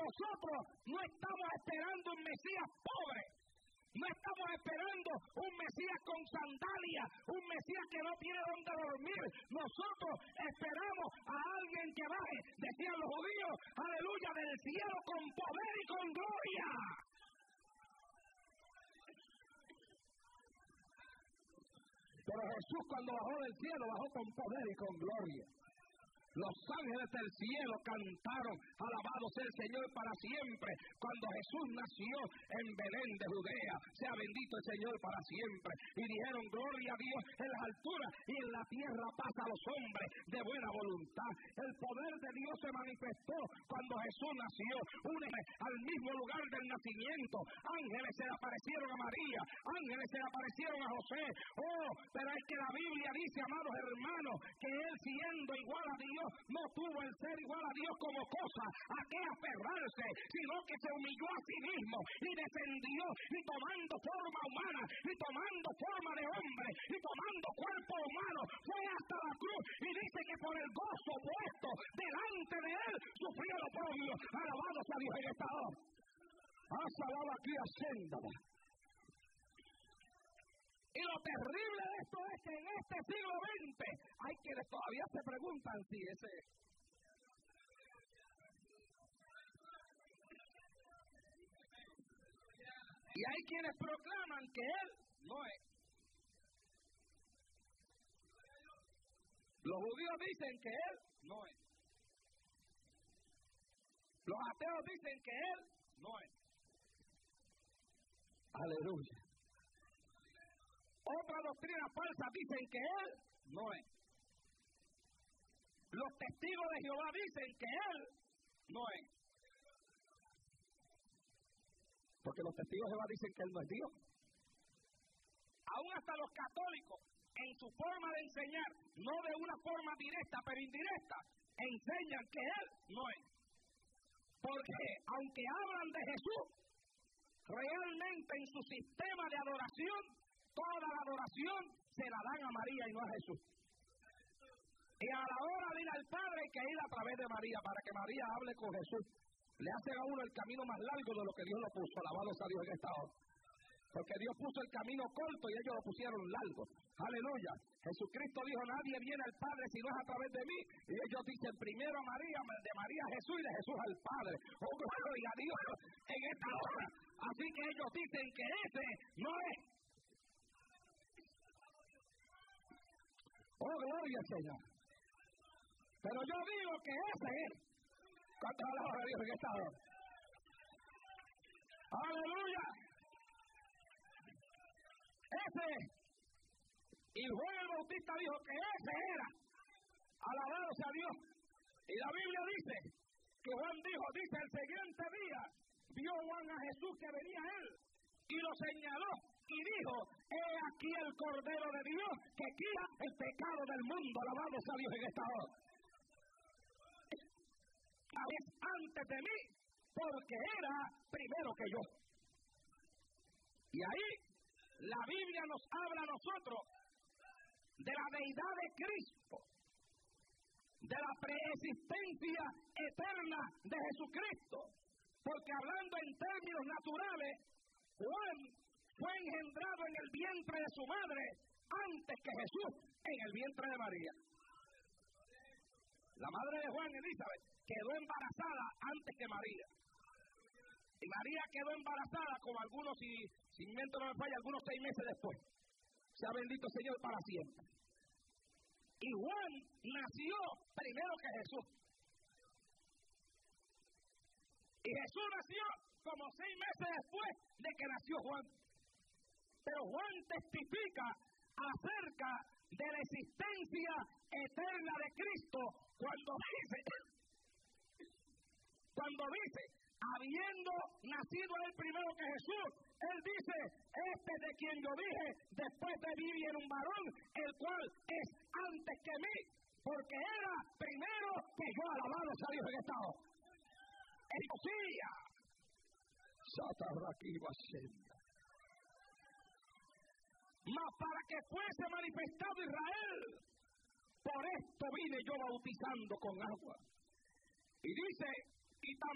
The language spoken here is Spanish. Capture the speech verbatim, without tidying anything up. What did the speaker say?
nosotros no estamos esperando un Mesías pobre. No estamos esperando un Mesías con sandalias, un Mesías que no tiene dónde dormir. Nosotros esperamos a alguien que baje, decían los judíos, aleluya, del cielo con poder y con gloria. Pero Jesús, cuando bajó del cielo, bajó con poder y con gloria. Los ángeles del cielo cantaron, alabado sea el Señor para siempre. Cuando Jesús nació en Belén de Judea, sea bendito el Señor para siempre. Y dijeron, gloria a Dios en las alturas y en la tierra paz a los hombres de buena voluntad. El poder de Dios se manifestó cuando Jesús nació. Úneme al mismo lugar del nacimiento. Ángeles se le aparecieron a María, ángeles se le aparecieron a José. Oh, pero es que la Biblia dice, amados hermanos, que él siendo igual a Dios, no tuvo el ser igual a Dios como cosa a que aferrarse, sino que se humilló a sí mismo y descendió y tomando forma humana y tomando forma de hombre y tomando cuerpo humano fue hasta la cruz y dice que por el gozo puesto delante de él sufrió lo propio. Alabado sea Dios en esta hora. Asalaba aquí ascéndala. Y lo terrible de esto es que en este siglo veinte hay quienes todavía se preguntan si ese... Y hay quienes proclaman que él no es. Los judíos dicen que él no es. Los ateos dicen que él no es. Aleluya. Otras doctrinas falsas dicen que él no es. Los testigos de Jehová dicen que él no es. Porque los testigos de Jehová dicen que él no es Dios. Aún hasta los católicos, en su forma de enseñar, no de una forma directa, pero indirecta, enseñan que él no es. Porque aunque hablan de Jesús, realmente en su sistema de adoración, toda la adoración se la dan a María y no a Jesús. Y a la hora de ir al Padre hay que ir a través de María, para que María hable con Jesús. Le hace a uno el camino más largo de lo que Dios lo puso. Alabado sea Dios en esta hora. Porque Dios puso el camino corto y ellos lo pusieron largo. Aleluya. Jesucristo dijo, nadie viene al Padre si no es a través de mí. Y ellos dicen primero a María, de María a Jesús y de Jesús al Padre. Oh, gloria a Dios en esta hora. Así que ellos dicen que ese no es. Oh, gloria al Señor. Pero yo digo que ese es. ¿Cuántas palabras de Dios en esta hora? Aleluya. Ese es. Y Juan el Bautista dijo que ese era. Alabado sea Dios. Y la Biblia dice que Juan dijo, dice el siguiente día, vio Juan a Jesús que venía a él y lo señaló. Y dijo, he aquí el Cordero de Dios que quita el pecado del mundo. Alabado sea Dios en esta hora. Es antes de mí, porque era primero que yo. Y ahí la Biblia nos habla a nosotros de la deidad de Cristo, de la preexistencia eterna de Jesucristo. Porque hablando en términos naturales, Juan fue engendrado en el vientre de su madre antes que Jesús en el vientre de María. La madre de Juan, Elizabeth, quedó embarazada antes que María. Y María quedó embarazada como algunos, si, si mi mente no me falla, algunos seis meses después. Sea bendito el Señor para siempre. Y Juan nació primero que Jesús. Y Jesús nació como seis meses después de que nació Juan. Pero Juan testifica acerca de la existencia eterna de Cristo cuando dice, cuando dice, habiendo nacido él primero que Jesús, él dice, este de quien yo dije, después de mí viene un varón, el cual es antes que mí, porque era primero que yo. Alabado sea Dios en esta hora. Es Josía. Mas para que fuese manifestado Israel, por esto vine yo bautizando con agua. Y dice, y también